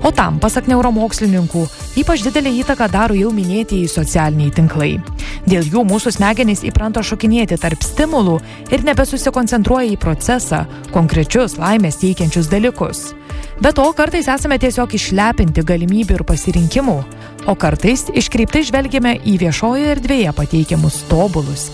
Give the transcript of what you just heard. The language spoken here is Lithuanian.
O tam, pasak neuromokslininkų, ypač didelę įtaką daro jau minėtieji socialiniai tinklai. Dėl jų mūsų smegenys įpranta šokinėti tarp stimulų ir nebesusikoncentruoja į procesą, konkrečius laimės teikiančius dalykus. Be to, kartais esame tiesiog išlepinti galimybių ir pasirinkimų, o kartais iškreiptai žvelgiame į viešojoje erdvėje pateikiamus tobulus